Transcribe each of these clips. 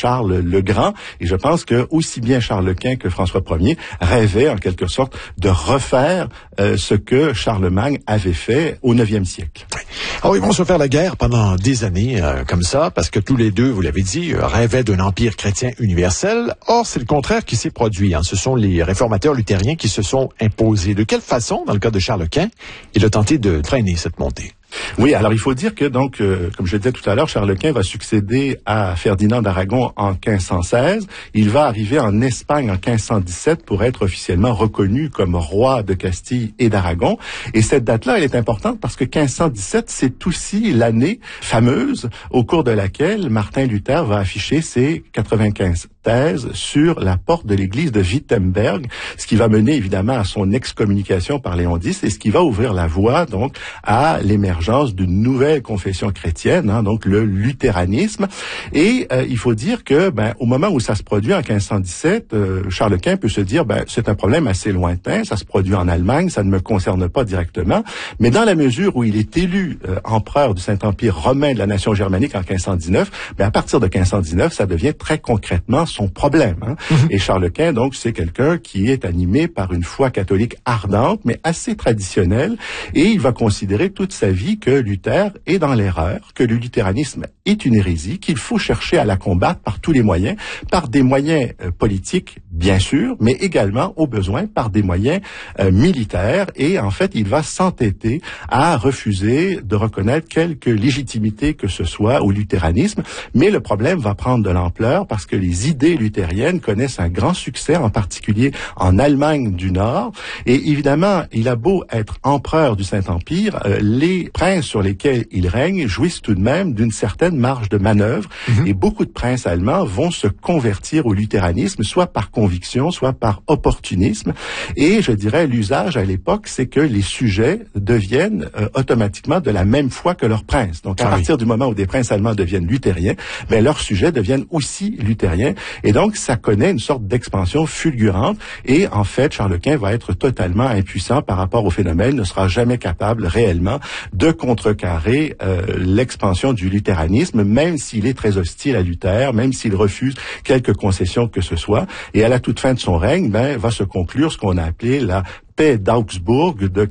Charles le Grand. Et je pense que aussi bien Charles Quint que François Ier rêvaient en quelque sorte de refaire ce que Charlemagne avait fait au IXe siècle. Alors, ils vont se faire la guerre pendant des années comme ça, parce que tous les deux, vous l'avez dit, rêvaient d'un empire chrétien universel. Or, c'est le contraire qui s'est produit. Ce sont les réformateurs luthériens qui se sont imposés. De quelle façon, dans le cas de Charles Quint, il a tenté de traîner cette montée? Oui, alors il faut dire que donc, comme je le disais tout à l'heure, Charles Quint va succéder à Ferdinand d'Aragon en 1516. Il va arriver en Espagne en 1517 pour être officiellement reconnu comme roi de Castille et d'Aragon. Et cette date-là, elle est importante parce que 1517, c'est aussi l'année fameuse au cours de laquelle Martin Luther va afficher ses 95 thèses sur la porte de l'église de Wittenberg, ce qui va mener évidemment à son excommunication par Léon X et ce qui va ouvrir la voie donc à l'émergence d'une nouvelle confession chrétienne, donc le luthéranisme. Et il faut dire que au moment où ça se produit en 1517, Charles Quint peut se dire c'est un problème assez lointain, ça se produit en Allemagne, ça ne me concerne pas directement, mais dans la mesure où il est élu empereur du Saint-Empire romain de la nation germanique en 1519, à partir de 1519, ça devient très concrètement son problème. Et Charles Quint, donc, c'est quelqu'un qui est animé par une foi catholique ardente, mais assez traditionnelle, et il va considérer toute sa vie que Luther est dans l'erreur, que le luthéranisme est une hérésie, qu'il faut chercher à la combattre par tous les moyens, par des moyens politiques, bien sûr, mais également, au besoin, par des moyens militaires, et en fait, il va s'entêter à refuser de reconnaître quelque légitimité que ce soit au luthéranisme, mais le problème va prendre de l'ampleur parce que les idées luthériennes connaissent un grand succès, en particulier en Allemagne du Nord. Et évidemment, il a beau être empereur du Saint-Empire, les princes sur lesquels il règne jouissent tout de même d'une certaine marge de manœuvre. Et beaucoup de princes allemands vont se convertir au luthéranisme, soit par conviction, soit par opportunisme. Et je dirais, l'usage à l'époque, c'est que les sujets deviennent automatiquement de la même foi que leurs princes. Donc, à partir du moment où des princes allemands deviennent luthériens, leurs sujets deviennent aussi luthériens. Et donc, ça connaît une sorte d'expansion fulgurante. Et en fait, Charles Quint va être totalement impuissant par rapport au phénomène, ne sera jamais capable réellement de contrecarrer l'expansion du luthéranisme, même s'il est très hostile à Luther, même s'il refuse quelques concessions que ce soit. Et à la toute fin de son règne, va se conclure ce qu'on a appelé la paix d'Augsbourg de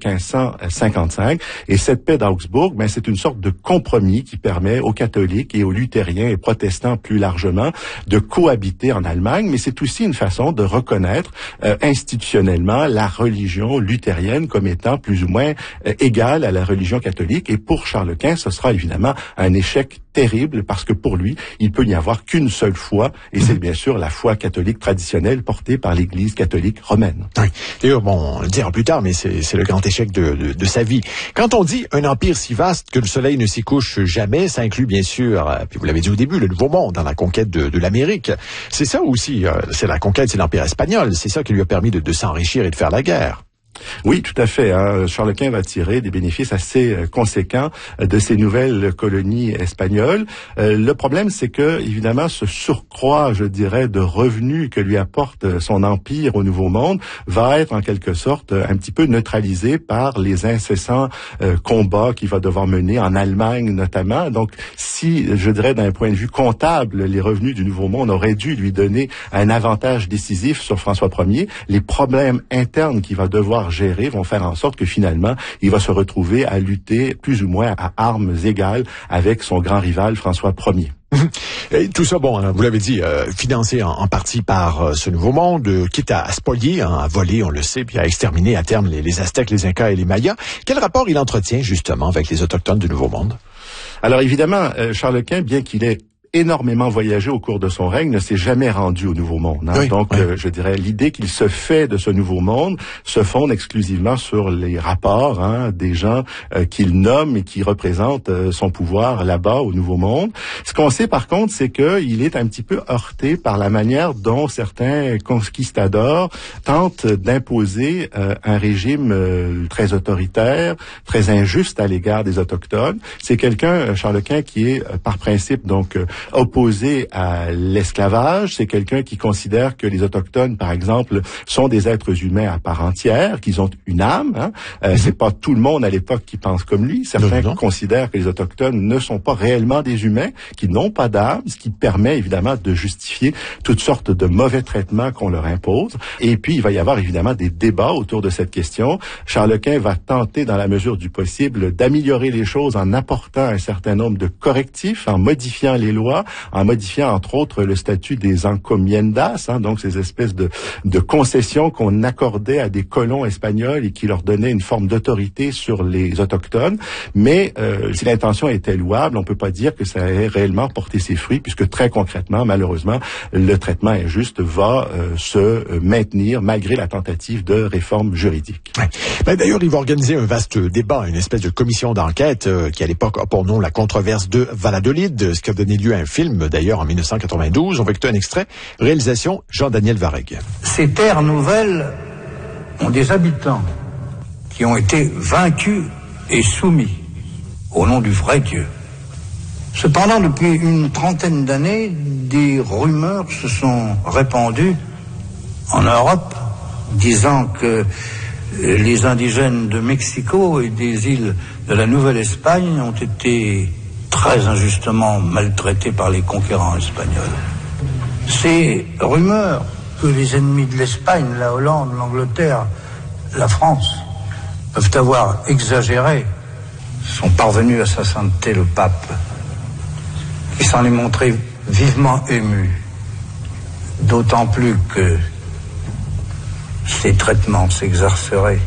1555. Et cette paix d'Augsbourg, c'est une sorte de compromis qui permet aux catholiques et aux luthériens et protestants plus largement de cohabiter en Allemagne, mais c'est aussi une façon de reconnaître institutionnellement la religion luthérienne comme étant plus ou moins égale à la religion catholique. Et pour Charles Quint, ce sera évidemment un échec terrible parce que pour lui, il peut n'y avoir qu'une seule foi, et c'est bien sûr la foi catholique traditionnelle portée par l'Église catholique romaine. Oui. D'ailleurs, on le dira plus tard, mais c'est le grand échec de sa vie. Quand on dit un empire si vaste que le soleil ne s'y couche jamais, ça inclut bien sûr, puis vous l'avez dit au début, le Nouveau Monde, dans la conquête de l'Amérique. C'est ça aussi, c'est la conquête, c'est l'empire espagnol. C'est ça qui lui a permis de s'enrichir et de faire la guerre. Oui, tout à fait. Charles Quint va tirer des bénéfices assez conséquents de ces nouvelles colonies espagnoles. Le problème, c'est que, évidemment, ce surcroît, je dirais, de revenus que lui apporte son empire au Nouveau Monde va être en quelque sorte un petit peu neutralisé par les incessants combats qu'il va devoir mener en Allemagne notamment. Donc, si, je dirais, d'un point de vue comptable, les revenus du Nouveau Monde auraient dû lui donner un avantage décisif sur François Ier, les problèmes internes qu'il va devoir gérer vont faire en sorte que finalement, il va se retrouver à lutter plus ou moins à armes égales avec son grand rival François Ier. Et tout ça, vous l'avez dit, financé en partie par ce Nouveau Monde, quitte à spolier, à voler, on le sait, puis à exterminer à terme les Aztèques, les Incas et les Mayas. Quel rapport il entretient justement avec les Autochtones du Nouveau Monde? Alors évidemment, Charles Quint, bien qu'il ait énormément voyagé au cours de son règne, ne s'est jamais rendu au Nouveau Monde. Oui, donc, je dirais, l'idée qu'il se fait de ce Nouveau Monde se fonde exclusivement sur les rapports des gens qu'il nomme et qui représentent son pouvoir là-bas au Nouveau Monde. Ce qu'on sait par contre, c'est qu'il est un petit peu heurté par la manière dont certains conquistadors tentent d'imposer un régime très autoritaire, très injuste à l'égard des Autochtones. C'est quelqu'un, Charles Quint, qui est par principe donc opposé à l'esclavage. C'est quelqu'un qui considère que les Autochtones, par exemple, sont des êtres humains à part entière, qu'ils ont une âme. Hein. C'est pas tout le monde à l'époque qui pense comme lui. Certains considèrent que les Autochtones ne sont pas réellement des humains, qui n'ont pas d'âme, ce qui permet évidemment de justifier toutes sortes de mauvais traitements qu'on leur impose. Et puis, il va y avoir évidemment des débats autour de cette question. Charles Quint va tenter, dans la mesure du possible, d'améliorer les choses en apportant un certain nombre de correctifs, en modifiant les lois, en modifiant entre autres le statut des encomiendas, hein, donc ces espèces de concessions qu'on accordait à des colons espagnols et qui leur donnaient une forme d'autorité sur les Autochtones. Mais si l'intention était louable, on peut pas dire que ça ait réellement porté ses fruits, puisque très concrètement, malheureusement, le traitement injuste va se maintenir malgré la tentative de réforme juridique. Ouais. Ben, d'ailleurs, il va organiser un vaste débat, une espèce de commission d'enquête qui à l'époque a pour nom la controverse de Valladolid, ce qui a donné lieu à un film d'ailleurs en 1992. On va écouter un extrait, réalisation Jean-Daniel Vareg. Ces terres nouvelles ont des habitants qui ont été vaincus et soumis au nom du vrai Dieu. Cependant, depuis une trentaine d'années, des rumeurs se sont répandues en Europe, disant que les indigènes de Mexico et des îles de la Nouvelle-Espagne ont été très injustement maltraités par les conquérants espagnols. Ces rumeurs que les ennemis de l'Espagne, la Hollande, l'Angleterre, la France, peuvent avoir exagéré, sont parvenus à sa sainteté le pape, qui s'en est montré vivement ému, d'autant plus que ces traitements s'exerceraient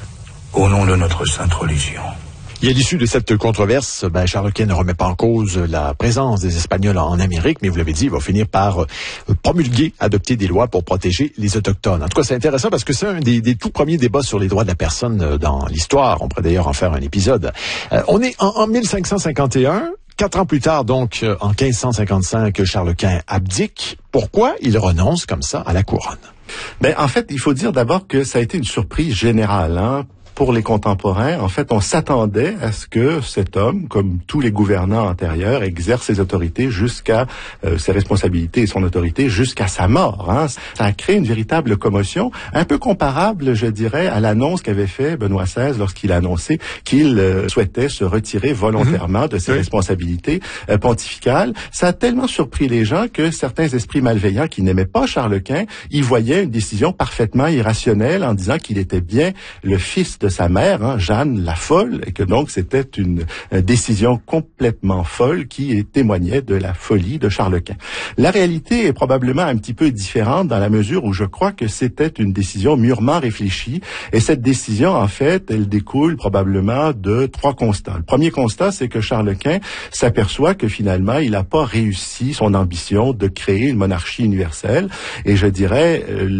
au nom de notre sainte religion. Et à l'issue de cette controverse, Charles Quint ne remet pas en cause la présence des Espagnols en Amérique, mais vous l'avez dit, il va finir par promulguer, adopter des lois pour protéger les Autochtones. En tout cas, c'est intéressant parce que c'est un des tout premiers débats sur les droits de la personne dans l'histoire. On pourrait d'ailleurs en faire un épisode. On est en 1551. 4 ans plus tard, donc, en 1555, Charles Quint abdique. Pourquoi il renonce comme ça à la couronne? En fait, il faut dire d'abord que ça a été une surprise générale, hein. Pour les contemporains, en fait, on s'attendait à ce que cet homme, comme tous les gouvernants antérieurs, exerce ses autorités jusqu'à ses responsabilités et son autorité jusqu'à sa mort. Hein. Ça a créé une véritable commotion, un peu comparable, je dirais, à l'annonce qu'avait fait Benoît XVI lorsqu'il a annoncé qu'il souhaitait se retirer volontairement de ses responsabilités pontificales. Ça a tellement surpris les gens que certains esprits malveillants qui n'aimaient pas Charles Quint y voyaient une décision parfaitement irrationnelle en disant qu'il était bien le fils de sa mère, hein, Jeanne la folle, et que donc c'était une décision complètement folle qui témoignait de la folie de Charles Quint. La réalité est probablement un petit peu différente dans la mesure où je crois que c'était une décision mûrement réfléchie, et cette décision, en fait, elle découle probablement de 3 constats. Le premier constat, c'est que Charles Quint s'aperçoit que finalement, il n'a pas réussi son ambition de créer une monarchie universelle, et je dirais,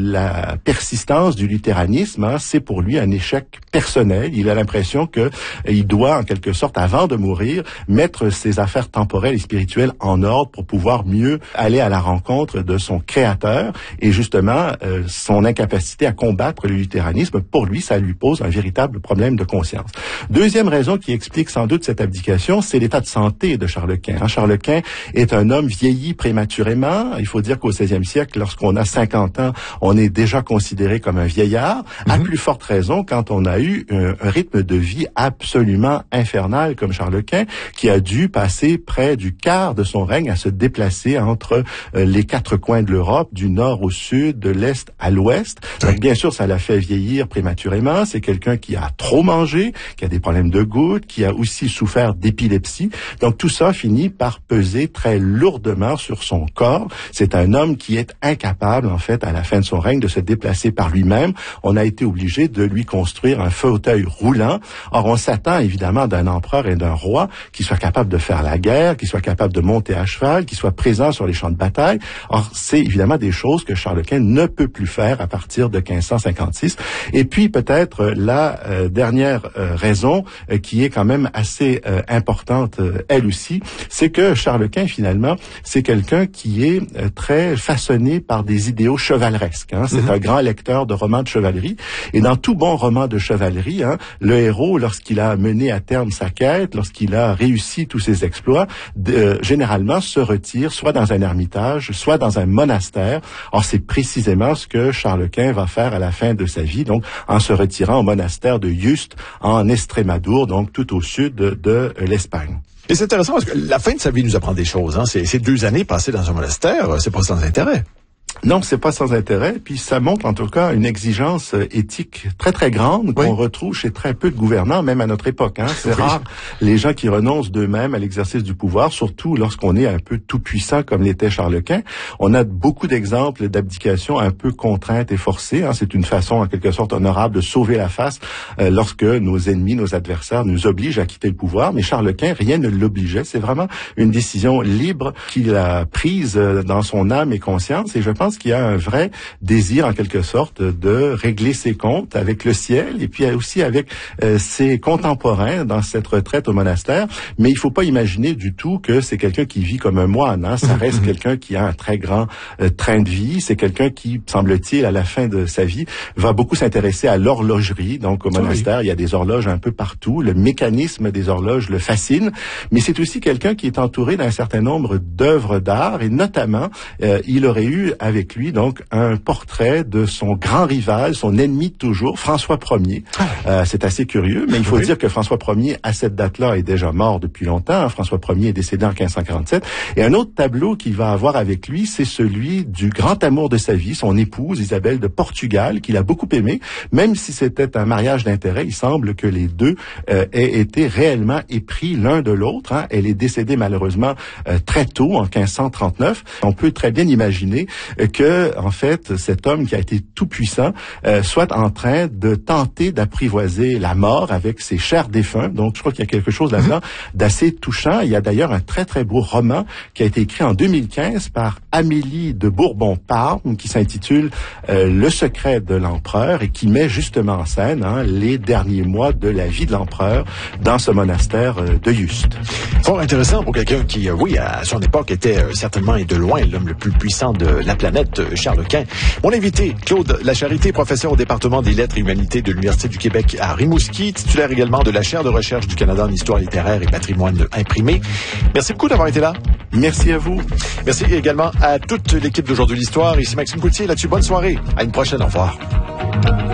la persistance du luthéranisme, hein, c'est pour lui un échec personnel. Il a l'impression que il doit, en quelque sorte, avant de mourir, mettre ses affaires temporelles et spirituelles en ordre pour pouvoir mieux aller à la rencontre de son créateur. Et justement, son incapacité à combattre le luthéranisme, pour lui, ça lui pose un véritable problème de conscience. Deuxième raison qui explique sans doute cette abdication, c'est l'état de santé de Charles Quint. Charles Quint est un homme vieilli prématurément. Il faut dire qu'au XVIe siècle, lorsqu'on a 50 ans, on est déjà considéré comme un vieillard. À plus forte raison quand on a eu un rythme de vie absolument infernal comme Charles Quint, qui a dû passer près du quart de son règne à se déplacer entre les 4 coins de l'Europe, du nord au sud, de l'est à l'ouest. Donc, bien sûr, ça l'a fait vieillir prématurément. C'est quelqu'un qui a trop mangé, qui a des problèmes de goutte, qui a aussi souffert d'épilepsie. Donc, tout ça finit par peser très lourdement sur son corps. C'est un homme qui est incapable, en fait, à la fin de son règne, de se déplacer par lui-même. On a été obligé de lui construire un fauteuil roulant. Or, on s'attend évidemment d'un empereur et d'un roi qui soit capable de faire la guerre, qui soit capable de monter à cheval, qui soit présent sur les champs de bataille. Or, c'est évidemment des choses que Charles Quint ne peut plus faire à partir de 1556. Et puis, peut-être la dernière raison qui est quand même assez importante, elle aussi, c'est que Charles Quint, finalement, c'est quelqu'un qui est très façonné par des idéaux chevaleresques. Hein. C'est un grand lecteur de romans de chevalerie. Et dans tout bon roman de chevalerie, chevalerie. Le héros, lorsqu'il a mené à terme sa quête, lorsqu'il a réussi tous ses exploits, généralement se retire soit dans un ermitage, soit dans un monastère. Or, c'est précisément ce que Charles Quint va faire à la fin de sa vie, donc en se retirant au monastère de Yuste, en Estrémadure, donc tout au sud de l'Espagne. Et c'est intéressant parce que la fin de sa vie nous apprend des choses. Ces 2 années passées dans un monastère, c'est pas sans intérêt. Non, c'est pas sans intérêt, puis ça montre en tout cas une exigence éthique très très grande qu'on retrouve chez très peu de gouvernants, même à notre époque. C'est rare les gens qui renoncent d'eux-mêmes à l'exercice du pouvoir, surtout lorsqu'on est un peu tout puissant comme l'était Charles Quint. On a beaucoup d'exemples d'abdication un peu contrainte et forcée. C'est une façon en quelque sorte honorable de sauver la face lorsque nos ennemis, nos adversaires nous obligent à quitter le pouvoir. Mais Charles Quint, rien ne l'obligeait. C'est vraiment une décision libre qu'il a prise dans son âme et conscience. Et je pense qu'il y a un vrai désir, en quelque sorte, de régler ses comptes avec le ciel et puis aussi avec ses contemporains dans cette retraite au monastère. Mais il faut pas imaginer du tout que c'est quelqu'un qui vit comme un moine. Ça reste quelqu'un qui a un très grand train de vie. C'est quelqu'un qui, semble-t-il, à la fin de sa vie, va beaucoup s'intéresser à l'horlogerie. Donc, au monastère, il y a des horloges un peu partout. Le mécanisme des horloges le fascine. Mais c'est aussi quelqu'un qui est entouré d'un certain nombre d'œuvres d'art et notamment, il aurait eu avec lui donc un portrait de son grand rival, son ennemi de toujours, François Ier. C'est assez curieux, mais il faut dire que François Ier, à cette date-là, est déjà mort depuis longtemps. François Ier est décédé en 1547. Et un autre tableau qu'il va avoir avec lui, c'est celui du grand amour de sa vie, son épouse Isabelle de Portugal, qu'il a beaucoup aimé. Même si c'était un mariage d'intérêt, il semble que les deux aient été réellement épris l'un de l'autre. Elle est décédée malheureusement très tôt, en 1539. On peut très bien imaginer que, en fait, cet homme qui a été tout puissant soit en train de tenter d'apprivoiser la mort avec ses chers défunts. Donc, je crois qu'il y a quelque chose là-dedans d'assez touchant. Il y a d'ailleurs un très, très beau roman qui a été écrit en 2015 par Amélie de Bourbon-Parme, qui s'intitule Le secret de l'empereur et qui met justement en scène les derniers mois de la vie de l'empereur dans ce monastère de Yuste. Fort intéressant pour quelqu'un qui, à son époque, était certainement et de loin l'homme le plus puissant de la planète, Charles Quint. Mon invité, Claude Lacharité, professeur au département des lettres et humanités de l'Université du Québec à Rimouski, titulaire également de la chaire de recherche du Canada en histoire littéraire et patrimoine imprimé. Merci beaucoup d'avoir été là. Merci à vous. Merci également à toute l'équipe d'Aujourd'hui l'Histoire. Ici Maxime Coutier, là-dessus, bonne soirée. À une prochaine, au revoir.